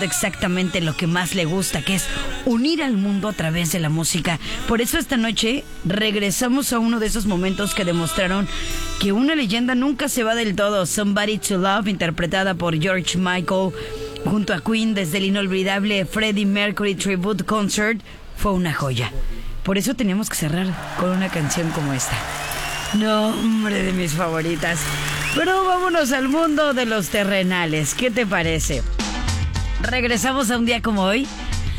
haciendo exactamente lo que más le gusta, que es unir al mundo a través de la música. Por eso esta noche regresamos a uno de esos momentos que demostraron que una leyenda nunca se va del todo. Somebody to Love, interpretada por George Michael junto a Queen desde el inolvidable Freddie Mercury Tribute Concert, fue una joya. Por eso teníamos que cerrar con una canción como esta. No, hombre, de mis favoritas. Pero vámonos al mundo de los terrenales. ¿Qué te parece? Regresamos a un día como hoy,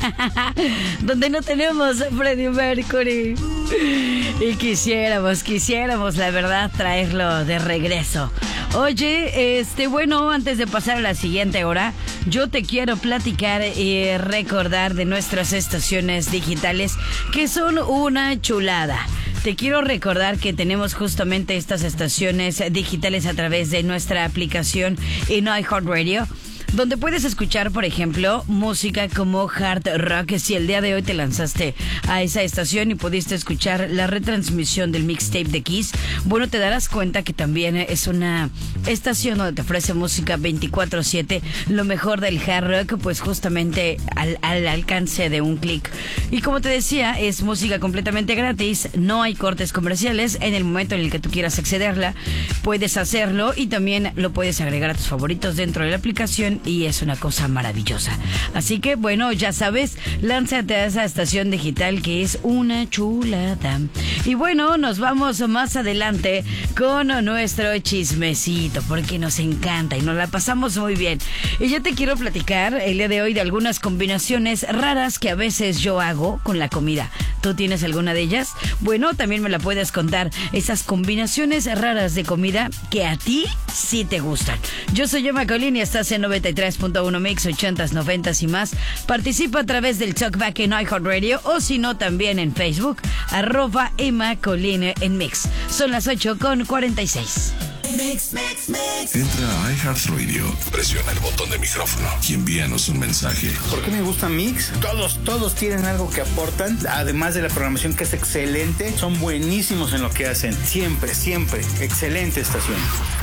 donde no tenemos a Freddie Mercury. Y quisiéramos, la verdad, traerlo de regreso. Oye, bueno, antes de pasar a la siguiente hora, yo te quiero platicar y recordar de nuestras estaciones digitales, que son una chulada. Te quiero recordar que tenemos justamente estas estaciones digitales a través de nuestra aplicación en iHeartRadio, donde puedes escuchar, por ejemplo, música como hard rock. Si el día de hoy te lanzaste a esa estación y pudiste escuchar la retransmisión del mixtape de Kiss, bueno, te darás cuenta que también es una estación donde te ofrece música 24/7, lo mejor del hard rock, pues justamente al alcance de un clic. Y como te decía, es música completamente gratis, no hay cortes comerciales. En el momento en el que tú quieras accederla, puedes hacerlo y también lo puedes agregar a tus favoritos dentro de la aplicación. Y es una cosa maravillosa. Así que, bueno, ya sabes, lánzate a esa estación digital que es una chulada. Y bueno, nos vamos más adelante con nuestro chismecito, porque nos encanta y nos la pasamos muy bien. Y yo te quiero platicar el día de hoy de algunas combinaciones raras que a veces yo hago con la comida. ¿Tú tienes alguna de ellas? Bueno, también me la puedes contar. Esas combinaciones raras de comida que a ti sí te gustan. Yo soy Emma Colín y estás en 93.1 Mix, 80s, 90s y más. Participa a través del Talkback en iHeartRadio, o si no, también en Facebook, @Emma Colín en Mix. Son las 8:46. Mix. Entra a iHeartRadio, presiona el botón de micrófono y envíanos un mensaje. ¿Por qué me gusta Mix? Todos tienen algo que aportan, además de la programación que es excelente. Son buenísimos en lo que hacen, siempre, excelente estación.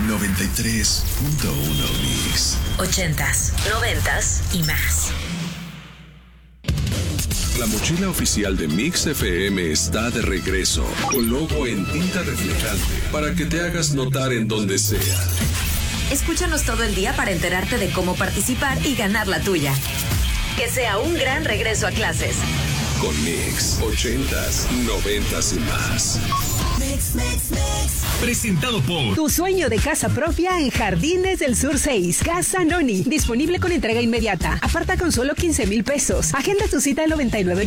93.1 Mix, 80s, 90s y más. La mochila oficial de Mix FM está de regreso, con logo en tinta reflejante, para que te hagas notar en donde sea. Escúchanos todo el día para enterarte de cómo participar y ganar la tuya. Que sea un gran regreso a clases. Con Mix, 80s, 90s y más. Mix. Presentado por Tu sueño de casa propia en Jardines del Sur 6. Casa Noni. Disponible con entrega inmediata. Aparta con solo 15,000 pesos. Agenda tu cita al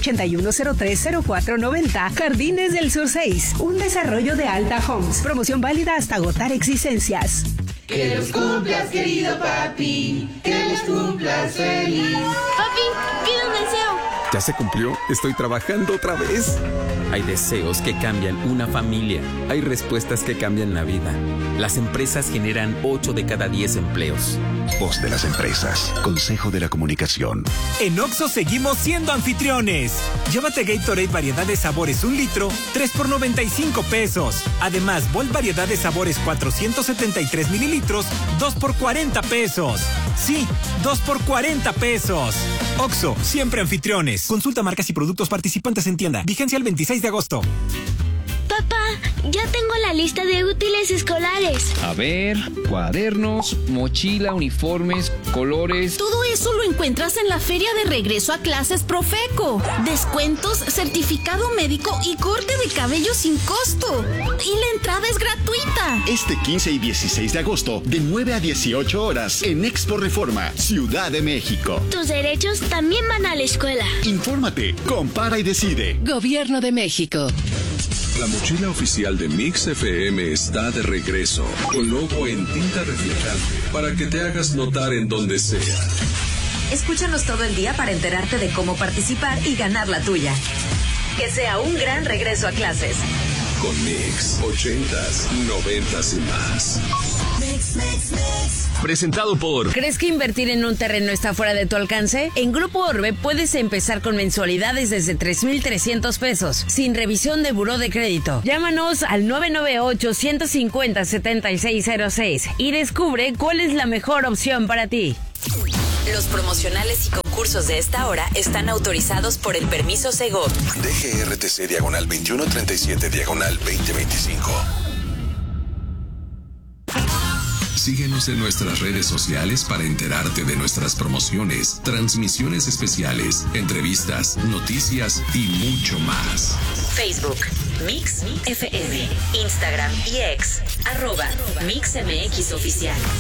9981030490. Jardines del Sur 6. Un desarrollo de Alta Homes. Promoción válida hasta agotar existencias. Que los cumplas, querido papi. Que los cumplas feliz. Papi, pide un deseo. ¿Ya se cumplió? Estoy trabajando otra vez. Hay deseos que cambian una familia. Hay respuestas que cambian la vida. Las empresas generan 8 de cada 10 empleos. Voz de las empresas. Consejo de la Comunicación. En Oxxo seguimos siendo anfitriones. Llévate Gatorade variedad de sabores 1 litro, 3 por 95 pesos. Además, Volt variedad de sabores 473 mililitros, 2 por 40 pesos. Sí, 2 por 40 pesos. Oxxo, siempre anfitriones. Consulta marcas y productos participantes en tienda. Vigencia el 26 de agosto. Papá, ya tengo la lista de útiles escolares. A ver, cuadernos, mochila, uniformes, colores. Todo eso lo encuentras en la feria de regreso a clases Profeco. Descuentos, certificado médico y corte de cabello sin costo. Y la entrada es gratuita. Este 15 y 16 de agosto, de 9 a 18 horas, en Expo Reforma, Ciudad de México. Tus derechos también van a la escuela. Infórmate, compara y decide. Gobierno de México. La mochila oficial de Mix FM está de regreso, con logo en tinta reflejante, para que te hagas notar en donde sea. Escúchanos todo el día para enterarte de cómo participar y ganar la tuya. Que sea un gran regreso a clases. Con Mix, 80s, 90s y más. Mix. Presentado por... ¿Crees que invertir en un terreno está fuera de tu alcance? En Grupo Orbe puedes empezar con mensualidades desde 3,300 pesos, sin revisión de buró de crédito. Llámanos al 998-150-7606 y descubre cuál es la mejor opción para ti. Los promocionales y recursos de esta hora están autorizados por el permiso Segov. DGRTC /2137/2025. Síguenos en nuestras redes sociales para enterarte de nuestras promociones, transmisiones especiales, entrevistas, noticias y mucho más. Facebook, Mix FM, Instagram y X, @MixMX Oficial.